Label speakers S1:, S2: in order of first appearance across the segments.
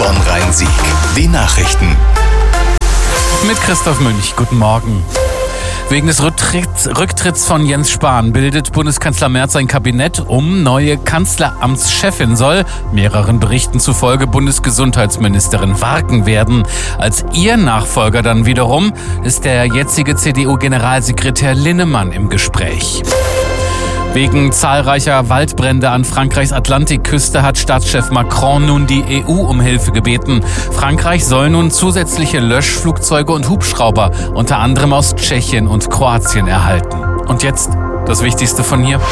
S1: Bonn-Rhein-Sieg. Die Nachrichten.
S2: Mit Christoph Münch. Guten Morgen. Wegen des Rücktritts von Jens Spahn bildet Bundeskanzler Merz ein Kabinett um. Neue Kanzleramtschefin soll, mehreren Berichten zufolge, Bundesgesundheitsministerin Warken werden. Als ihr Nachfolger dann wiederum ist der jetzige CDU-Generalsekretär Linnemann im Gespräch. Wegen zahlreicher Waldbrände an Frankreichs Atlantikküste hat Staatschef Macron nun die EU um Hilfe gebeten. Frankreich soll nun zusätzliche Löschflugzeuge und Hubschrauber, unter anderem aus Tschechien und Kroatien, erhalten. Und jetzt das Wichtigste von hier.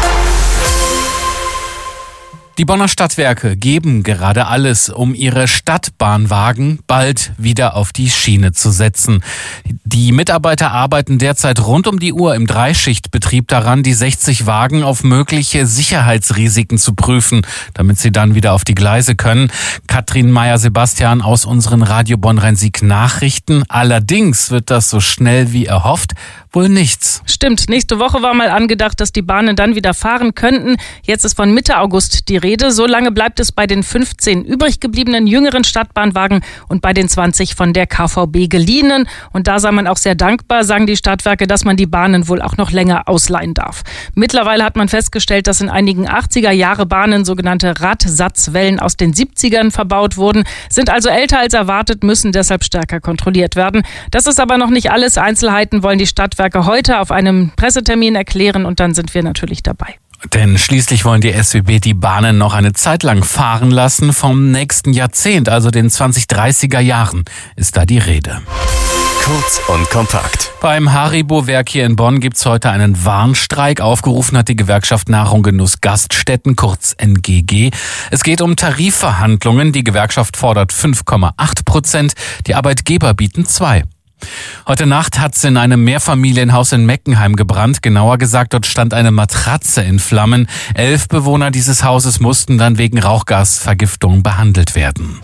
S2: Die Bonner Stadtwerke geben gerade alles, um ihre Stadtbahnwagen bald wieder auf die Schiene zu setzen. Die Mitarbeiter arbeiten derzeit rund um die Uhr im Dreischichtbetrieb daran, die 60 Wagen auf mögliche Sicherheitsrisiken zu prüfen, damit sie dann wieder auf die Gleise können. Katrin Meyer-Sebastian aus unseren Radio Bonn-Rhein-Sieg Nachrichten. Allerdings wird das so schnell wie erhofft wohl nichts.
S3: Stimmt, nächste Woche war mal angedacht, dass die Bahnen dann wieder fahren könnten. Jetzt ist von Mitte August die Rede. So lange bleibt es bei den 15 übrig gebliebenen jüngeren Stadtbahnwagen und bei den 20 von der KVB geliehenen. Und da sei man auch sehr dankbar, sagen die Stadtwerke, dass man die Bahnen wohl auch noch länger ausleihen darf. Mittlerweile hat man festgestellt, dass in einigen 80er-Jahre-Bahnen sogenannte Radsatzwellen aus den 70ern verbaut wurden, sind also älter als erwartet, müssen deshalb stärker kontrolliert werden. Das ist aber noch nicht alles. Einzelheiten wollen die Stadtwerke heute auf einem Pressetermin erklären und dann sind wir natürlich dabei.
S2: Denn schließlich wollen die SWB die Bahnen noch eine Zeit lang fahren lassen. Vom nächsten Jahrzehnt, also den 2030er Jahren, ist da die Rede.
S1: Kurz und kompakt.
S2: Beim Haribo-Werk hier in Bonn gibt's heute einen Warnstreik. Aufgerufen hat die Gewerkschaft Nahrung Genuss Gaststätten, kurz NGG. Es geht um Tarifverhandlungen. Die Gewerkschaft fordert 5,8%. Die Arbeitgeber bieten 2%. Heute Nacht hat es in einem Mehrfamilienhaus in Meckenheim gebrannt. Genauer gesagt, dort stand eine Matratze in Flammen. 11 Bewohner dieses Hauses mussten dann wegen Rauchgasvergiftung behandelt werden.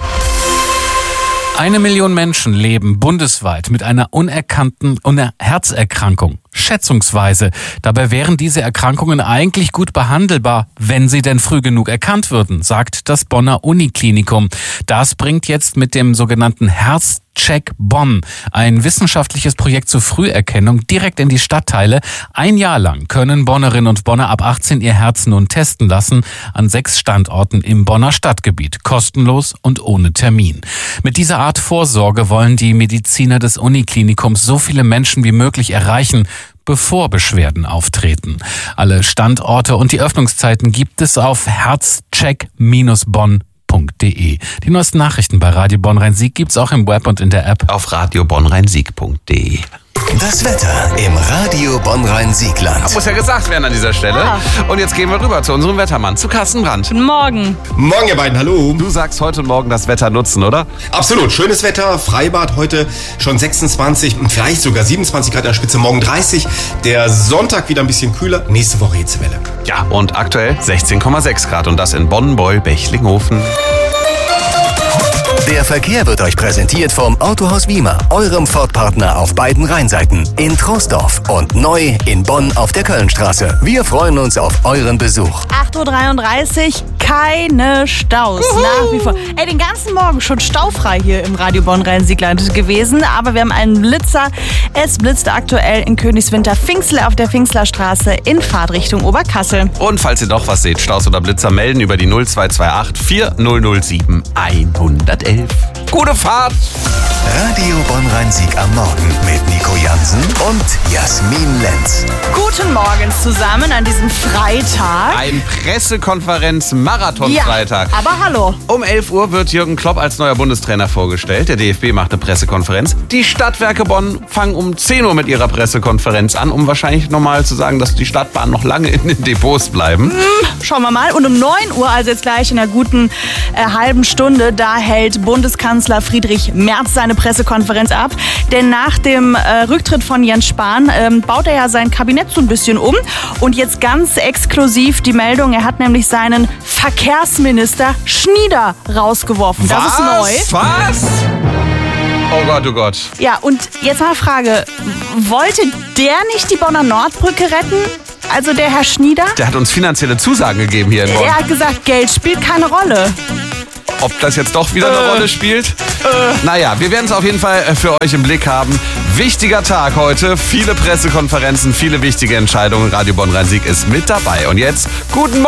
S2: 1 Million Menschen leben bundesweit mit einer unerkannten Herzerkrankung. Schätzungsweise. Dabei wären diese Erkrankungen eigentlich gut behandelbar, wenn sie denn früh genug erkannt würden, sagt das Bonner Uniklinikum. Das bringt jetzt mit dem sogenannten Herzcheck Bonn ein wissenschaftliches Projekt zur Früherkennung direkt in die Stadtteile. 1 Jahr lang können Bonnerinnen und Bonner ab 18 ihr Herz nun testen lassen an 6 Standorten im Bonner Stadtgebiet. Kostenlos und ohne Termin. Mit dieser Art Vorsorge wollen die Mediziner des Uniklinikums so viele Menschen wie möglich erreichen, bevor Beschwerden auftreten. Alle Standorte und die Öffnungszeiten gibt es auf herzcheck-bonn.de. Die neuesten Nachrichten bei Radio Bonn-Rhein-Sieg gibt's auch im Web und in der App
S4: auf radiobonnrheinsieg.de.
S1: Das Wetter im Radio Bonn-Rhein-Siegland.
S4: Das muss ja gesagt werden an dieser Stelle.
S3: Ja.
S4: Und jetzt gehen wir rüber zu unserem Wettermann, zu Carsten Brandt.
S3: Guten Morgen.
S5: Morgen, ihr beiden, hallo.
S4: Du sagst heute und morgen das Wetter nutzen, oder?
S5: Absolut, schönes Wetter, Freibad heute schon 26 und vielleicht sogar 27 Grad an der Spitze, morgen 30. Der Sonntag wieder ein bisschen kühler, nächste Woche Hitzewelle.
S4: Ja, und aktuell 16,6 Grad und das in Bonn, Beul, Bechlinghofen.
S1: Der Verkehr wird euch präsentiert vom Autohaus Wiemer, eurem Ford-Partner auf beiden Rheinseiten. In Troisdorf und neu in Bonn auf der Kölnstraße. Wir freuen uns auf euren Besuch.
S6: 8.33 Uhr, keine Staus. Nach wie vor. Den ganzen Morgen schon staufrei hier im Radio Bonn-Rhein-Siegland gewesen. Aber wir haben einen Blitzer. Es blitzt aktuell in Königswinter-Pfingstl auf der Pfingstlerstraße in Fahrtrichtung Oberkassel.
S4: Und falls ihr doch was seht, Staus oder Blitzer, melden über die 0228 4007 111. Gute Fahrt!
S1: Radio Bonn-Rhein-Sieg am Morgen mit Nico Jansen und Jasmin Lenz.
S6: Guten Morgen zusammen an diesem Freitag.
S4: Ein Pressekonferenz-Marathon-Freitag.
S6: Ja, aber hallo.
S4: Um 11 Uhr wird Jürgen Klopp als neuer Bundestrainer vorgestellt. Der DFB macht eine Pressekonferenz. Die Stadtwerke Bonn fangen um 10 Uhr mit ihrer Pressekonferenz an, um wahrscheinlich nochmal zu sagen, dass die Stadtbahnen noch lange in den Depots bleiben.
S6: Schauen wir mal. Und um 9 Uhr, also jetzt gleich in einer guten halben Stunde, da hält Bundeskanzler Friedrich Merz seine Pressekonferenz ab. Denn nach dem Rücktritt von Jens Spahn baut er ja sein Kabinett so ein bisschen um. Und jetzt ganz exklusiv die Meldung, er hat nämlich seinen Verkehrsminister Schnieder rausgeworfen. Das ist neu.
S4: Was? Oh Gott, oh Gott.
S6: Ja, und jetzt mal eine Frage. Wollte der nicht die Bonner Nordbrücke retten? Also der Herr Schnieder?
S4: Der hat uns finanzielle Zusagen gegeben hier in Bonn.
S6: Er hat gesagt, Geld spielt keine Rolle.
S4: ob das jetzt doch wieder eine Rolle spielt. Naja, wir werden es auf jeden Fall für euch im Blick haben. Wichtiger Tag heute, viele Pressekonferenzen, viele wichtige Entscheidungen. Radio Bonn Rhein-Sieg ist mit dabei. Und jetzt, guten Morgen.